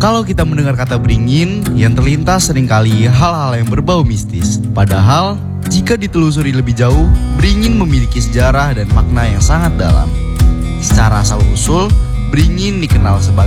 Kalau kita mendengar kata beringin, yang terlintas seringkali hal-hal yang berbau mistis. Padahal, jika ditelusuri lebih jauh, beringin memiliki sejarah dan makna yang sangat dalam. Secara asal-usul, beringin dikenal sebagai